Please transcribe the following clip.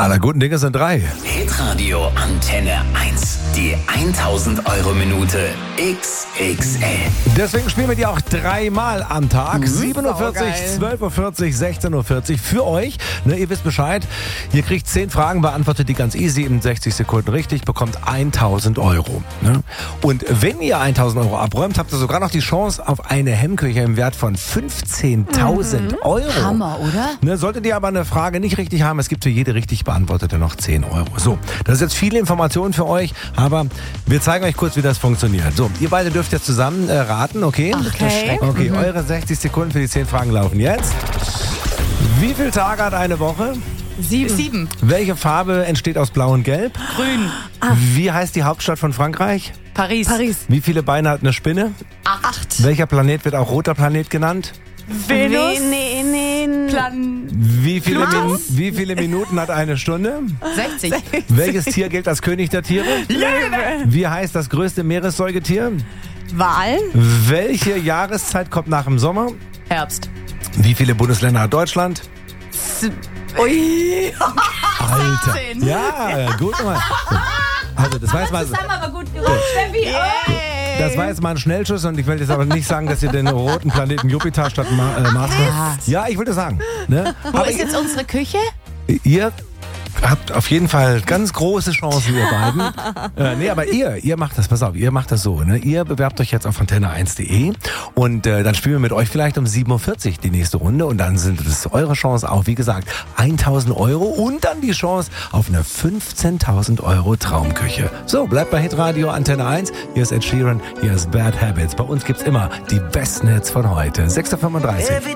Aller guten Dinge sind 3. Hitradio Antenne 1. Die 1000-Euro-Minute XXL. Deswegen spielen wir die auch 3-mal am Tag. 7.40 Uhr, 12.40 Uhr, 16.40 Uhr für euch. Ne, ihr wisst Bescheid. Ihr kriegt 10 Fragen, beantwortet die ganz easy in 60 Sekunden richtig, bekommt 1.000 Euro. Ne? Und wenn ihr 1.000 Euro abräumt, habt ihr sogar noch die Chance auf eine Hemmküche im Wert von 15.000 Euro. Hammer, oder? Ne, solltet ihr aber eine Frage nicht richtig haben, es gibt für jede richtig beantwortete noch 10 Euro. So, das ist jetzt viele Informationen für euch, aber wir zeigen euch kurz, wie das funktioniert. So, ihr beide dürft jetzt zusammen raten, okay? Okay, eure 60 Sekunden für die 10 Fragen laufen jetzt. Wie viele Tage hat eine Woche? 7. Welche Farbe entsteht aus Blau und Gelb? Grün. Wie heißt die Hauptstadt von Frankreich? Paris. Wie viele Beine hat eine Spinne? 8. Welcher Planet wird auch roter Planet genannt? Venus. Wie viele Minuten hat eine Stunde? 60. Welches Tier gilt als König der Tiere? Wie heißt das größte Meeressäugetier? Wal. Welche Jahreszeit kommt nach dem Sommer? Herbst. Wie viele Bundesländer hat Deutschland? Ui. Alter. 16. Ja, gut gemacht. Also, das war jetzt mal, Das haben wir aber gut gemacht, Steffi. das war jetzt mal ein Schnellschuss und ich will jetzt aber nicht sagen, dass ihr den roten Planeten Jupiter statt Mars macht. Ja, ich wollte sagen. Ne? Wo Aber ist jetzt unsere Küche? ihr habt auf jeden Fall ganz große Chancen, ihr beiden. Nee, aber ihr macht das, pass auf, ihr macht das so. Ne? Ihr bewerbt euch jetzt auf antenne1.de und dann spielen wir mit euch vielleicht um 7.40 Uhr die nächste Runde und dann sind es eure Chance auch, wie gesagt, 1.000 Euro und dann die Chance auf eine 15.000 Euro Traumküche. So, bleibt bei Hitradio Antenne 1. Hier ist Ed Sheeran, hier ist Bad Habits. Bei uns gibt's immer die besten Hits von heute. 6.35 Uhr.